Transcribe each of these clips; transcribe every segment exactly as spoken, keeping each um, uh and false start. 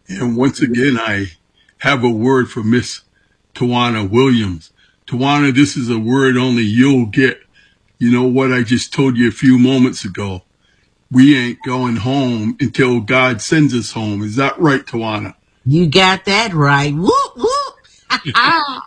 And once again, I have a word for Miss Tawana Williams. Tawana, this is a word only you'll get. You know what I just told you a few moments ago? We ain't going home until God sends us home. Is that right, Tawana? You got that right. Whoop, whoop.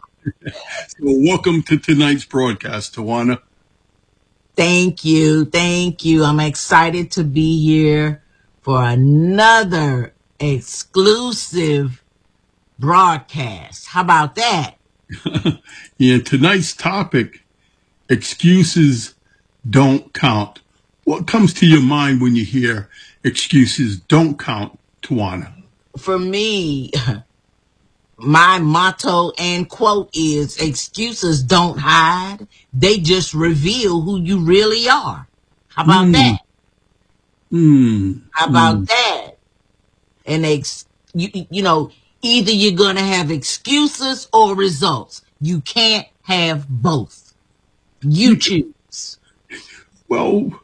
So welcome to tonight's broadcast, Tawana. Thank you. Thank you. I'm excited to be here for another exclusive broadcast. How about that? Yeah, tonight's topic, excuses don't count. What comes to your mind when you hear excuses don't count, Tawana? For me, my motto and quote is excuses don't hide. They just reveal who you really are. How about mm. that? Mm. How about mm. that? And ex- you, you know, either you're going to have excuses or results. You can't have both. You choose. Well,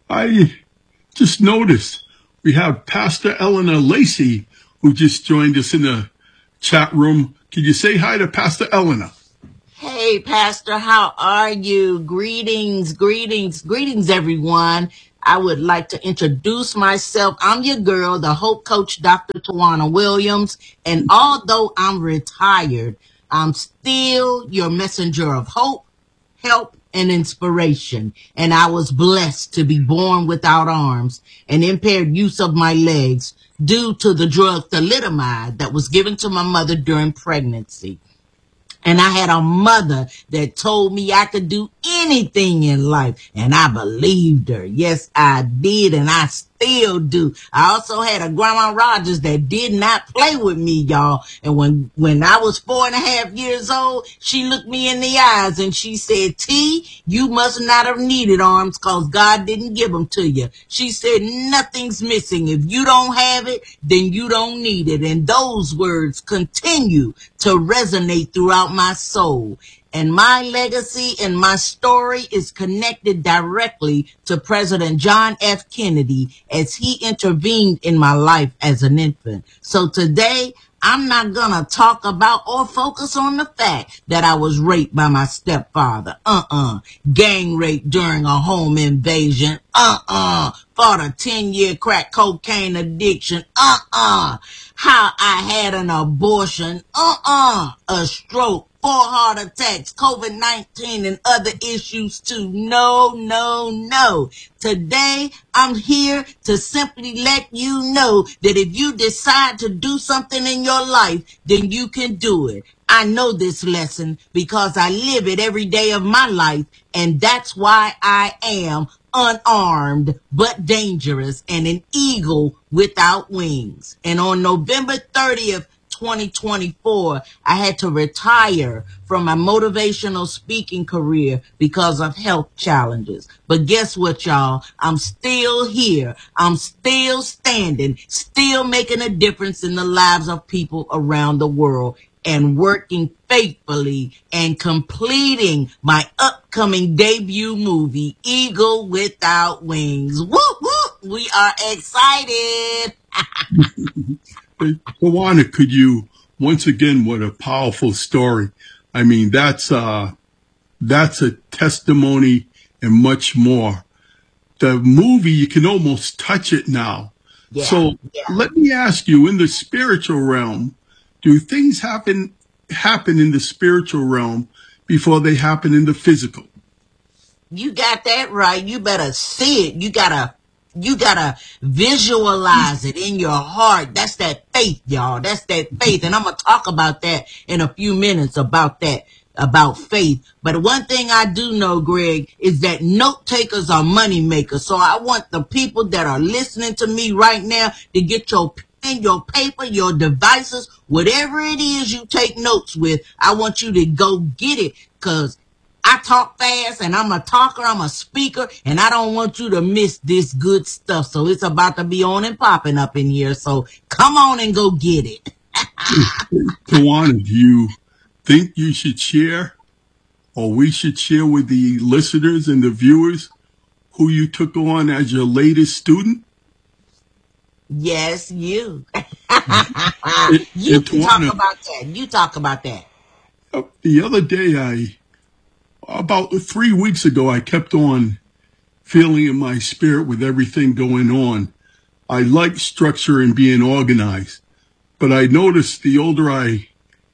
I just noticed we have Pastor Eleanor Lacey, who just joined us in the chat room. Can you say hi to Pastor Eleanor? Hey, Pastor, how are you? Greetings, greetings, greetings, everyone. I would like to introduce myself. I'm your girl, the Hope Coach, Doctor Tawana Williams. And although I'm retired, I'm still your messenger of hope, help, and inspiration. And I was blessed to be born without arms and impaired use of my legs due to the drug thalidomide that was given to my mother during pregnancy. And I had a mother that told me I could do anything in life. And I believed her. Yes, I did. And I still do. I also had a Grandma Rogers that did not play with me, y'all. And when, when I was four and a half years old, she looked me in the eyes and she said, T, you must not have needed arms because God didn't give them to you. She said, nothing's missing. If you don't have it, then you don't need it. And those words continue to resonate throughout my soul. And my legacy and my story is connected directly to President John F. Kennedy as he intervened in my life as an infant. So today, I'm not gonna talk about or focus on the fact that I was raped by my stepfather. Uh-uh. Gang rape during a home invasion. Uh-uh. Fought a ten-year crack cocaine addiction. Uh-uh. How I had an abortion. Uh-uh. A stroke. Four heart attacks, COVID nineteen, and other issues too. No, no, no. Today, I'm here to simply let you know that if you decide to do something in your life, then you can do it. I know this lesson because I live it every day of my life, and that's why I am unarmed but dangerous and an eagle without wings. And on November thirtieth, twenty twenty-four, I had to retire from my motivational speaking career because of health challenges. But guess what, y'all? I'm still here. I'm still standing, still making a difference in the lives of people around the world and working faithfully and completing my upcoming debut movie, Eagle Without Wings. Whoop, whoop. We are excited. Tawana, could you, once again, what a powerful story. I mean, that's uh, that's a testimony and much more. The movie, you can almost touch it now. Yeah, so yeah. Let me ask you, in the spiritual realm, do things happen happen in the spiritual realm before they happen in the physical? You got that right. You better see it. You gotta You gotta visualize it in your heart. That's that faith, y'all. That's that faith. And I'm going to talk about that in a few minutes about that, about faith. But one thing I do know, Greg, is that note takers are money makers. So I want the people that are listening to me right now to get your pen, your paper, your devices, whatever it is you take notes with. I want you to go get it because I talk fast and I'm a talker, I'm a speaker, and I don't want you to miss this good stuff. So it's about to be on and popping up in here. So come on and go get it. Tawana, do you think you should share or we should share with the listeners and the viewers who you took on as your latest student? Yes, you. And, You and can talk Tawana, about that. You talk about that. the other day, I about three weeks ago, I kept on feeling in my spirit with everything going on. I like structure and being organized, but I noticed the older I,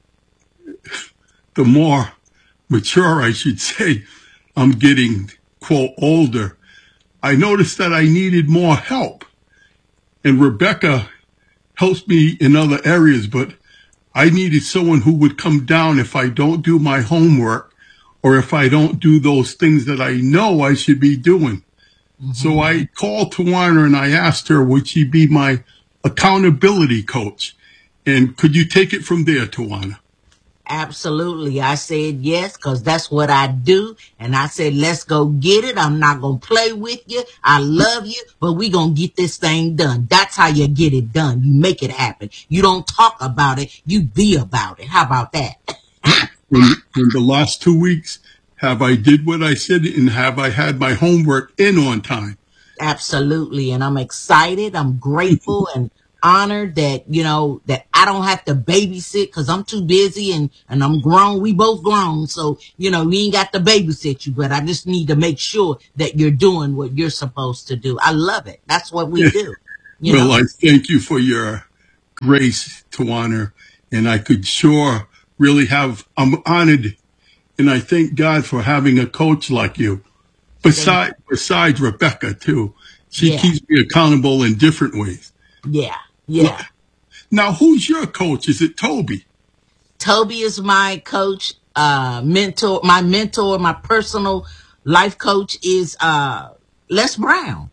the more mature, I should say, I'm getting, quote, older. I noticed that I needed more help. And Rebecca helps me in other areas, but I needed someone who would come down if I don't do my homework or if I don't do those things that I know I should be doing. Mm-hmm. So I called Tawana and I asked her, would she be my accountability coach? And could you take it from there, Tawana? Absolutely. I said yes, because that's what I do. And I said, let's go get it. I'm not going to play with you. I love you, but we going to get this thing done. That's how you get it done. You make it happen. You don't talk about it. You be about it. How about that? in, in the last two weeks, have I did what I said and have I had my homework in on time? Absolutely. And I'm excited. I'm grateful and honored that, you know, that I don't have to babysit because I'm too busy and, and I'm grown. We both grown. So, you know, we ain't got to babysit you, but I just need to make sure that you're doing what you're supposed to do. I love it. That's what we do. You well, know? I thank you for your grace, Tawana, and I could sure really have, I'm honored and I thank God for having a coach like you. Besides, besides Rebecca, too. She yeah. keeps me accountable in different ways. Yeah, yeah. Well, now, who's your coach? Is it Toby? Toby is my coach, uh, mentor. My mentor, my personal life coach is uh, Les Brown.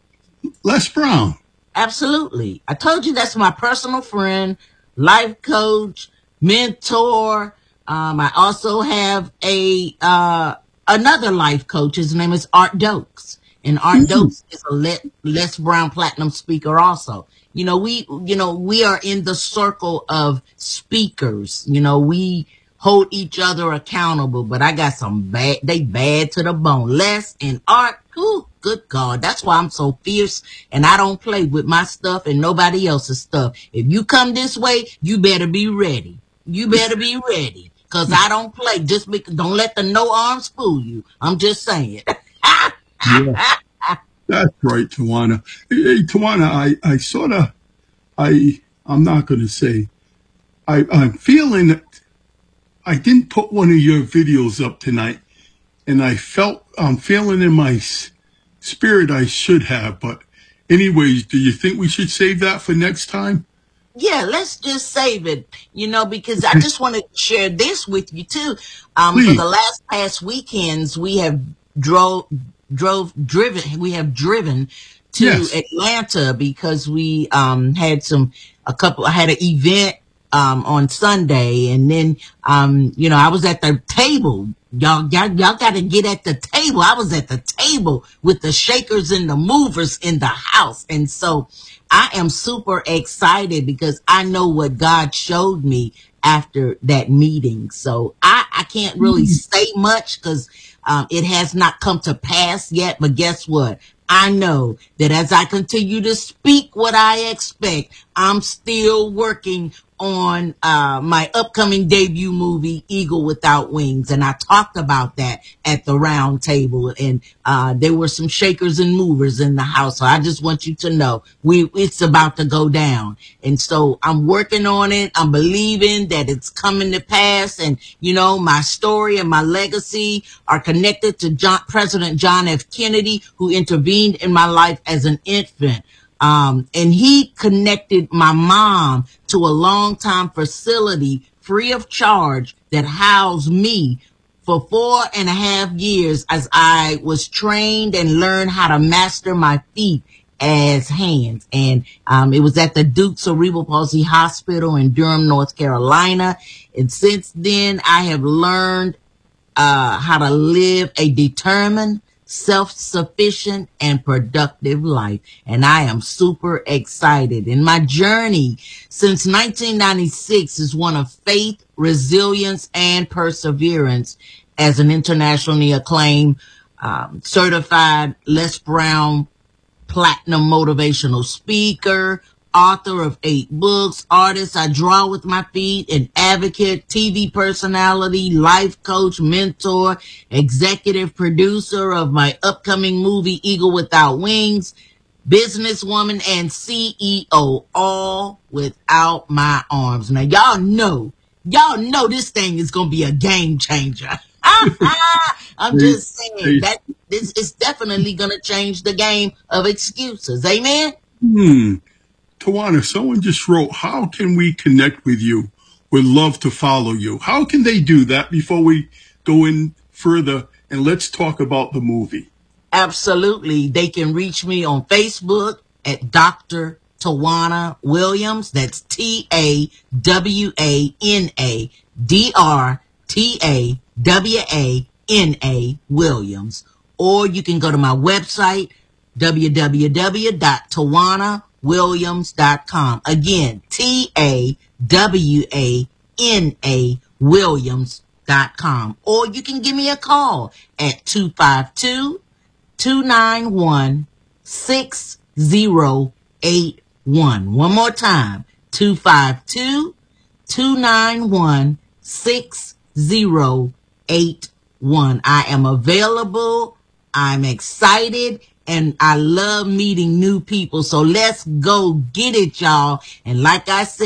Les Brown. Absolutely. I told you that's my personal friend, life coach, mentor. Um, I also have a uh, another life coach. His name is Art Dokes. And Art mm-hmm. Dokes is a Les, Les Brown Platinum speaker also. You know, we, you know, we are in the circle of speakers. You know, we hold each other accountable, but I got some bad, they bad to the bone. Les and Art, ooh, good God. That's why I'm so fierce and I don't play with my stuff and nobody else's stuff. If you come this way, you better be ready. You better be ready. Cause I don't play just because, don't let the no arms fool you. I'm just saying. Yeah. That's right, Tawana. Hey, Tawana, I, I sort of, I, I'm not going to say, I, I'm feeling that I didn't put one of your videos up tonight, and I felt, I'm feeling in my spirit I should have, but anyways, do you think we should save that for next time? Yeah, let's just save it, you know, because I just want to share this with you too. Um, Please. For the last past weekends, we have drove, drove, driven, we have driven to yes. Atlanta because we, um, had some, a couple, I had an event, um, on Sunday and then, um, you know, I was at the table. Y'all, y'all, y'all got to get at the table. I was at the table with the shakers and the movers in the house. And so I am super excited because I know what God showed me after that meeting. So I, I can't really say much because um, it has not come to pass yet. But guess what? I know that as I continue to speak what I expect, I'm still working on uh my upcoming debut movie, Eagle Without Wings. And I talked about that at the round table. And uh there were some shakers and movers in the house. So I just want you to know we it's about to go down. And so I'm working on it. I'm believing that it's coming to pass. And, you know, my story and my legacy are connected to John, President John F. Kennedy, who intervened in my life as an infant. Um, and he connected my mom to a long-time facility free of charge that housed me for four and a half years as I was trained and learned how to master my feet as hands. And um, it was at the Duke Cerebral Palsy Hospital in Durham, North Carolina. And since then, I have learned uh, how to live a determined, self-sufficient and productive life. And I am super excited. And my journey since nineteen ninety-six is one of faith, resilience, and perseverance as an internationally acclaimed, um, certified Les Brown Platinum motivational speaker, author of eight books, artist, I draw with my feet, an advocate, T V personality, life coach, mentor, executive producer of my upcoming movie, Eagle Without Wings, businesswoman, and C E O, all without my arms. Now, y'all know, y'all know this thing is going to be a game changer. I'm just saying that this is definitely going to change the game of excuses. Amen? Hmm. Tawana, someone just wrote, how can we connect with you? Would love to follow you. How can they do that before we go in further? And let's talk about the movie. Absolutely. They can reach me on Facebook at Doctor Tawana Williams. That's T A W A N A D R T A W A N A Williams. Or you can go to my website, w w w dot tawana williams dot com. Again, T A W A N A Williams dot com. Or you can give me a call at two five two, two nine one, six zero eight one. One more time, two five two, two nine one, six zero eight one. I am available. I'm excited. And I love meeting new people. So let's go get it, y'all. And like I said,